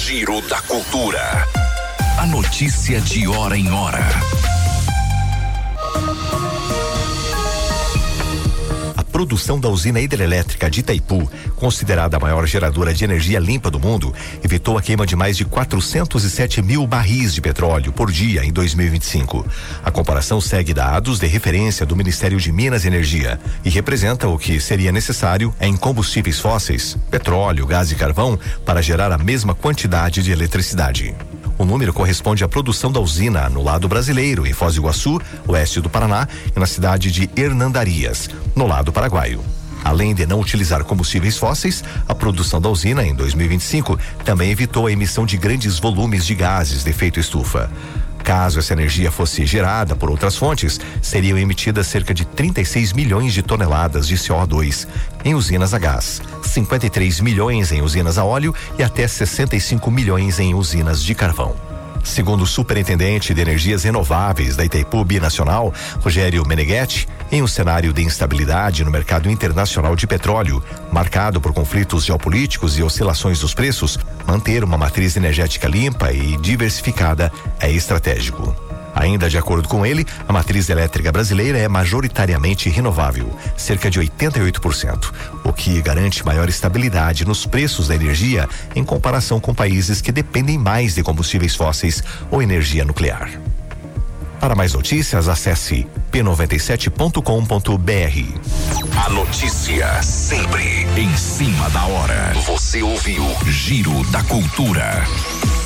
Giro da Cultura. A notícia de hora em hora. A produção da usina hidrelétrica de Itaipu, considerada a maior geradora de energia limpa do mundo, evitou a queima de mais de 407 mil barris de petróleo por dia em 2025. A comparação segue dados de referência do Ministério de Minas e Energia e representa o que seria necessário em combustíveis fósseis, petróleo, gás e carvão, para gerar a mesma quantidade de eletricidade. O número corresponde à produção da usina no lado brasileiro, em Foz do Iguaçu, oeste do Paraná, e na cidade de Hernandarias, no lado paraguaio. Além de não utilizar combustíveis fósseis, a produção da usina em 2025 também evitou a emissão de grandes volumes de gases de efeito estufa. Caso essa energia fosse gerada por outras fontes, seriam emitidas cerca de 36 milhões de toneladas de CO2 em usinas a gás, 53 milhões em usinas a óleo e até 65 milhões em usinas de carvão. Segundo o superintendente de energias renováveis da Itaipu Binacional, Rogério Meneghetti, em um cenário de instabilidade no mercado internacional de petróleo, marcado por conflitos geopolíticos e oscilações dos preços, manter uma matriz energética limpa e diversificada é estratégico. Ainda de acordo com ele, a matriz elétrica brasileira é majoritariamente renovável, cerca de 88%, o que garante maior estabilidade nos preços da energia em comparação com países que dependem mais de combustíveis fósseis ou energia nuclear. Para mais notícias, acesse p97.com.br. A notícia sempre em cima da hora. Você ouviu Giro da Cultura.